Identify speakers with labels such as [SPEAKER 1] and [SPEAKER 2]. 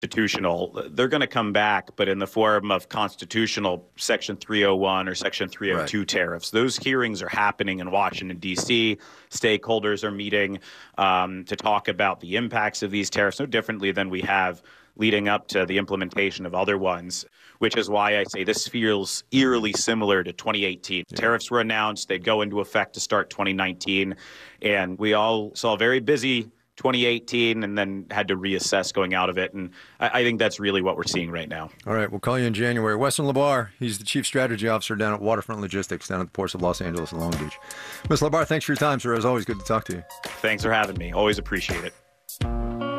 [SPEAKER 1] constitutional. They're going to come back, but in the form of constitutional Section 301 or Section 302 tariffs. Those hearings are happening in Washington, D.C. Stakeholders are meeting to talk about the impacts of these tariffs, no differently than we have leading up to the implementation of other ones, which is why I say this feels eerily similar to 2018. Yeah. Tariffs were announced. They'd go into effect to start 2019, and we all saw a very busy 2018 and then had to reassess going out of it. And I think that's really what we're seeing right now.
[SPEAKER 2] All right. We'll call you in January. Weston LaBar, he's the Chief Strategy Officer down at Waterfront Logistics down at the ports of Los Angeles and Long Beach. Ms. LaBar, thanks for your time, sir. As always, good to talk to you.
[SPEAKER 1] Thanks for having me. Always appreciate it.